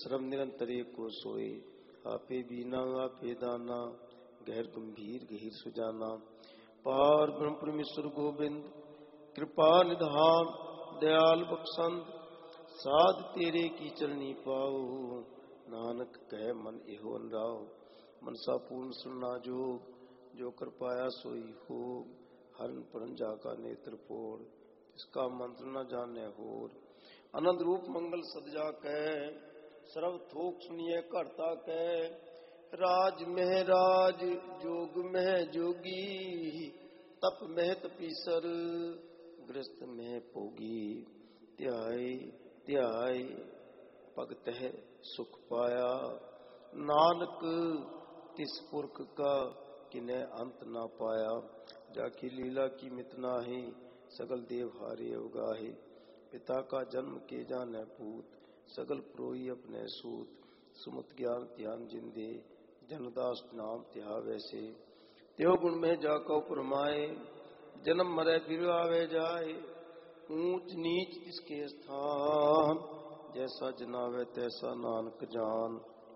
श्रम निरंतरे को सोए, आपे बीना आपे दाना, गहर गंभीर गहीर सुजाना। पार ब्रह्म परमेश्वर गोविंद, कृपा निधान दयाल बख्शंद, साध तेरे की चरणी पाओ, नानक कह मन एहो अनराओ। मनसा पूर्ण सुनना जोग, जो कर पाया सोई हो, हरन परन जाका नेत्र फोड़, इसका मंत्र न जाने होर। आनंद रूप मंगल सदजा कै, सर्व थोक सुनिए करता कै, राज में राज जोग में जोगी, तप में तपीसर ग्रस्त में पोगी। त्याय त्याय भगत है सुख पाया, नानक तिस पुरख का किन्हें अंत ना पाया। जाकी लीला की मितना है, सगल देव हारे अवगाहे, पिता का जन्म के जाने पूत, सगल प्रोई अपने सूत। सुमत ज्ञान ध्यान जिंदे, जनदास नाम त्या वैसे, त्यो गुण में जाको परमाए, जन्म मरे फिर आवे जाए। ऊंच नीच इसके स्थान, जैसा जनावे तैसा नानक जान।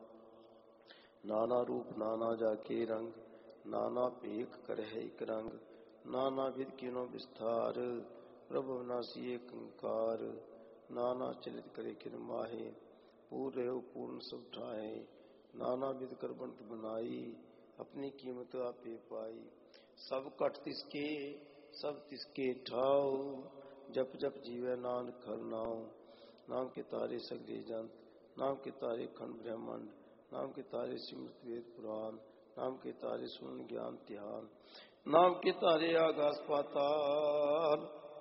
नाना रूप नाना जाके रंग, नाना पेख कर है एक रंग, नाना विध किनो विस्तार, प्रभु अविनाशी एक अंकार। नाना चलित करे किन माहे, पूर्ण पूर्ण सब ठाए, नाना विध कर बनत बनाई, अपनी कीमत आपे पाई। सब कट तिसके सब तिसके ठाओ, जप जप जीवे नानक हर नाम। नाम के तारे सगले जंत, नाम के तारे खंड ब्रह्मांड, नाम के तारे सिमृत वेद पुराण, नाम के तारे सुन ज्ञान ध्यान, नाम के तारे आकाश पाताल,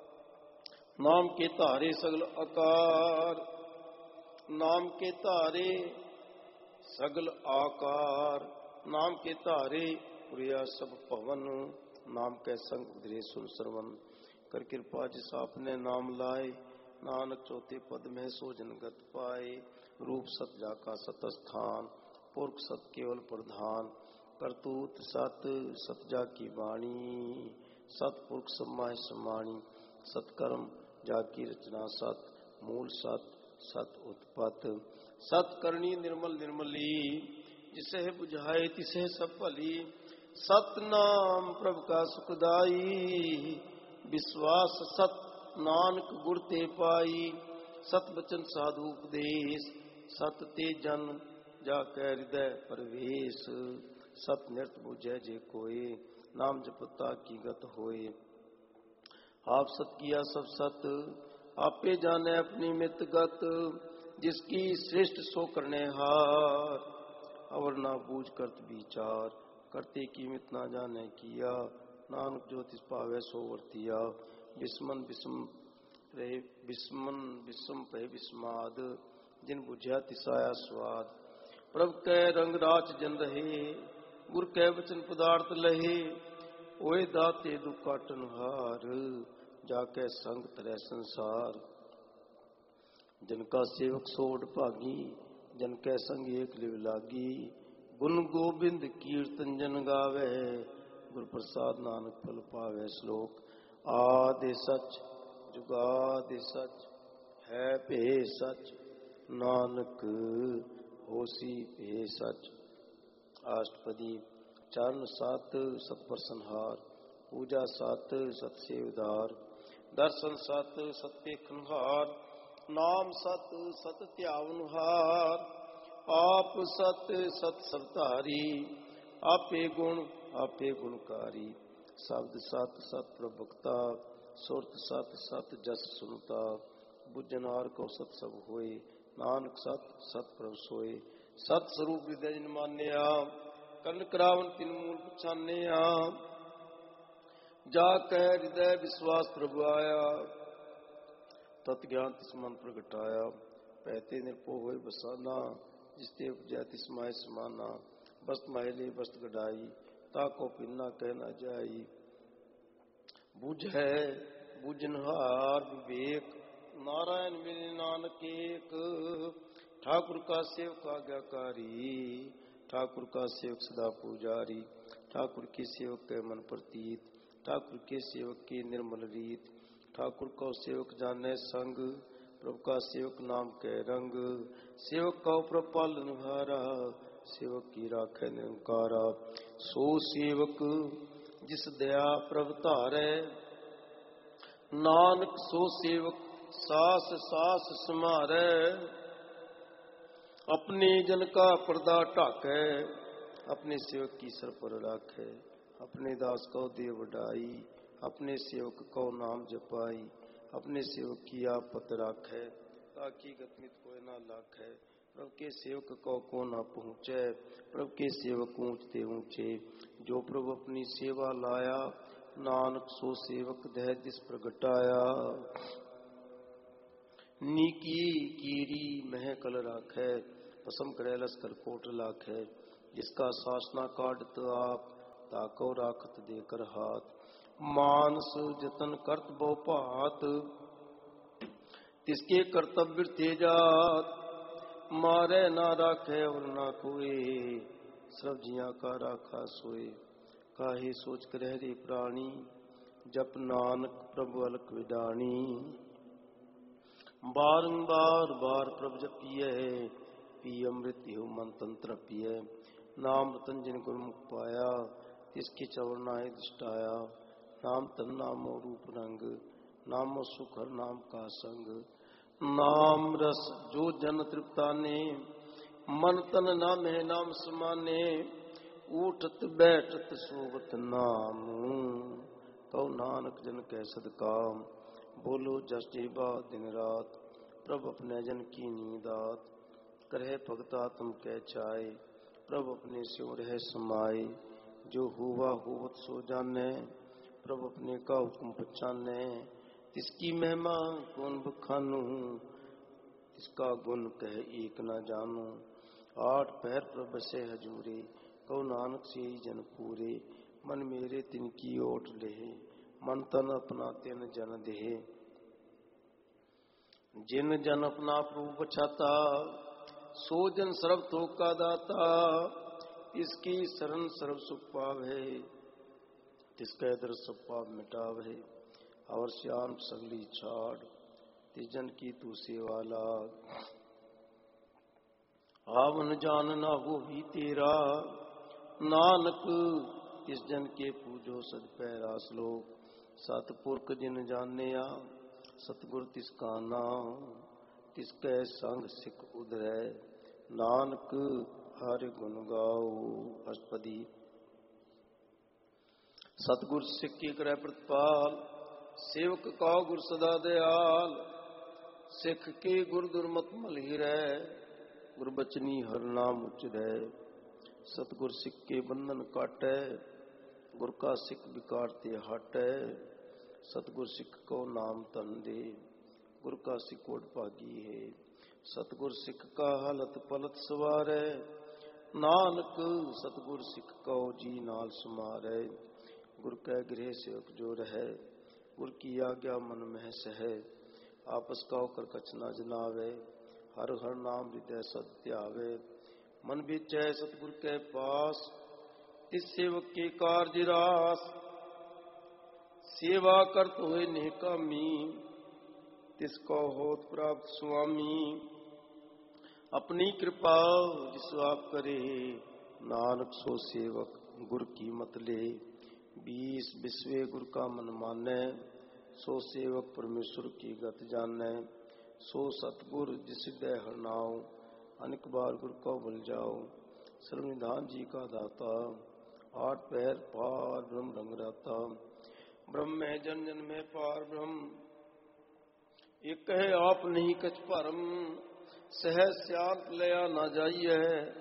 नाम के तारे सगल आकार, नाम के तारे सगल आकार, नाम के तारे प्रिया सब पवन। नाम के संग उधरे सुन श्रवण, कर कृपा जिस आपने नाम लाए, नानक चौथे पद में सो जनगत पाए। रूप सत जाका सत स्थान, पुरख सत केवल प्रधान, करतूत सत सत जाकी वाणी, सतपुरख समाय समाणी। सत्कर्म जाकी रचना सत, मूल सत सत उत्पत्त, सतकर्णी निर्मल निर्मली, जिसे बुझाए तिसे सब भली। सतनाम प्रभु का सुखदाई, विश्वास सत नानक गुर ते पाई। सत बचन साधु उपदेश, सत ते जन जाके हृदय परवेश। सत नृत बुझे जे कोय, नाम जपता की गत होए। आप सत किया सब सत, आपे जाने अपनी मित गत। जिसकी श्रेष्ठ सो करने हार, अवर ना बूझ करत विचार। करते कीमत ना जाने किया, नानक जो तिस पावे सो वर्तिया। विस्मन विस्म रहे विस्मन विस्म पे विस्माद, जिन बुझया तिसाया स्वाद। प्रभु कै रंग राच जन रहे, गुर कै वचन पदार्थ लहे। ओए दाते दुख काटन हार, जाके संग तरह संसार। जिनका सेवक सोड भागी, जन कै संग एक लिव लागी। गुण गोविंद कीर्तन जन गावे, गुर प्रसाद नानक फल पावे। श्लोक आदि सच जुगादि सच, है भे सच नानक होसी भे सच। अष्टपदी चरण सात सत प्रसन्हार, पूजा सात सत सेवदार। दर्शन सत सत पेखनहार, नाम सत सत त्यावनहार। आप सत सत सबधारी, आपे गुणकारी। शब्द सत सत प्रभुक्ता, सुरत सत सत जस सुनता। बुझनहार को सत सब होए, नानक सत सत प्रभु सोए। सत स्वरूप हृदय जिन मान्या, कर्ण करावन तिन मूल पछान्या। जाकै हृदय विश्वास प्रभु आया, तत् ज्ञान तिस मन प्रगटाया। पहते निरपो होए बसाना, जिसते उपजय तिस माय समाना। वस्त मायले वस्त गढ़ाई, ताको पिन्ना कह न जाई। बुझै बुझनहार विवेक, नारायण मिले नानक एक। ठाकुर का सेवक आज्ञाकारी, ठाकुर का सेवक सदा पुजारी। ठाकुर के सेवक के मन प्रतीत, ठाकुर के सेवक की निर्मल रीत। ठाकुर को सेवक जाने संग, प्रभु का सेवक नाम कै रंग, सेवक का प्रभु पालन हारा, सेवक की राखे निरंकारा। सो सेवक जिस दया प्रभ धारै, नानक सो सेवक सास सास समारै। अपने जन का पर्दा ढाकै, अपने सेवक की सर पर राखै। अपने दास को दे वडाई, अपने सेवक को नाम जपाई। अपने सेवक की आपत राखै, ताकि गतमित कोई ना लाखै। प्रभु के सेवक को ना पहुँचे, प्रभु के सेवक ऊंचते ऊंचे। जो प्रभु अपनी सेवा लाया, नानक सो सेवक दह दिस प्रगटाया। नीकी कीरी मह कल राखै, पसम करे लस्कर कोट लाखै। जिसका शासना काटत आप, ताको राखत देकर हाथ। मानस जतन करत बहु भात, तिसके कर्तव्य तेजात। मारे ना राखे और ना कोई, सब जिया का राखा सोए। काहे सोच कर रे प्राणी, जप नानक प्रभु अलख विदानी। बारंबार बार प्रभु जपिए, पी अमृत हो मन तंत्र पिए। नाम रतन जिन गुरमुख पाया, तिसके चवरनाए दृष्टाया। नाम तन नामो रूप रंग, नामो सुख हर नाम का संग। नाम रस जो जन तृप्ताने, मन तन नामे नाम समाने। उठत बैठत सोवत नाम, कहो नानक जन कै सदकाम। बोलो जस जेबा दिन रात, प्रभु अपने जन की नींदात। करहे भगता तुम कै चाय, प्रभु अपने स्यों रह समाये। जो हुआ होवत सो जाने, प्रभु अपने का हुक्म पहचाने। तिसकी महिमा कौन बखानू, इसका गुण कह एक न जानू। आठ पहर प्रभु से हजूरे, कहो नानक से ही जन पूरे। मन मेरे तिनकी ओट ले, मन तन अपना तिन जन दे। जिन जन अपना प्रभु बचाता, सो जन सर्व तो का दाता। इसकी शरण सर्व सुख पावे, तिसके दर सब पाप मिटावे। और श्याम सगली छाड़, तिस जन की तू सेवा लाग। आवन जान ना वो भी तेरा, नानक इस जन के पूजो सद पैरा श्लोक। सतपुरख जिन जानिया, सतगुर तिसका नाम। तिसके संग सिख उधरै, नानक हरि गुण गाओ। अष्टपदी। सतगुर सिख की करे प्रतिपाल, सेवक का गुर सदा दयाल। सिख के गुर दुर्मत मल हिरै, गुरबचनी हर नाम उचरै। सतगुर सिख के बंधन काटै, गुर का सिख बिकारते हटै। सतगुर सिख को नाम तन दे, गुर का सिख ओड भागी है। सतगुर सिख का हलत पलत सवारै, नानक सतगुर सिख को जी नाल समारै। गुर कै गृह सेवक जो रहै, गुर की आज्ञा मन मह सहै। आपस का होकर कछ न जनावे, हर हर नाम हृदय सत्यावे। मन बिचै सतगुर के पास, तिस सेवक के कार्य रास। सेवा करत होए निकामी, तिसको होत प्राप्त स्वामी। अपनी कृपा जिस आप करे, नानक सो सेवक गुर की मत ले। 20 विश्वे गुर का मन मानै, सो सेवक परमेश्वर की गत जानै। सो सतगुर जिस हृदय हर नाउ, अनेक बार गुर को भूल जाओ। सर्वनिधान जी का दाता, आठ पैर पार ब्रह्म रंग राता। ब्रह्म में जन जन में पार ब्रह्म, एक है आप नहीं कछ परम। सहज श्यात लया न जाइए,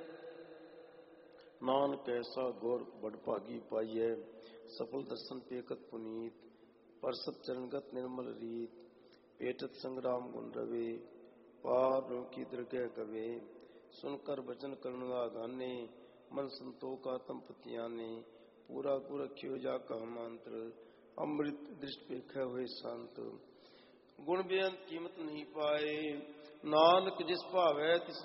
नानक ऐसा गौर बड़ भागी पाइए। सफल दर्शन पेकत पुनीत, परसत चरणगत निर्मल रीत। पेटत संग्राम गुण रवे, पार ब्रह्म की दृगह गवे। सुनकर वचन करुणा गाने, मन संतोष का तम पतियाने। पूरा गुर रखियो जा कह मंत्र, अमृत दृष्ट पेख हुए संत। गुण बेअंत कीमत नहीं पाए, नानक जिस भावै तिस